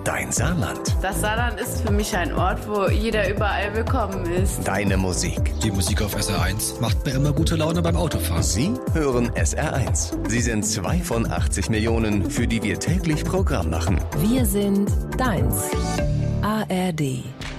Dein Saarland. Das Saarland ist für mich ein Ort, wo jeder überall willkommen ist. Deine Musik. Die Musik auf SR1 macht mir immer gute Laune beim Autofahren. Sie hören SR1. Sie sind 2 von 80 Millionen, für die wir täglich Programm machen. Wir sind deins. ARD.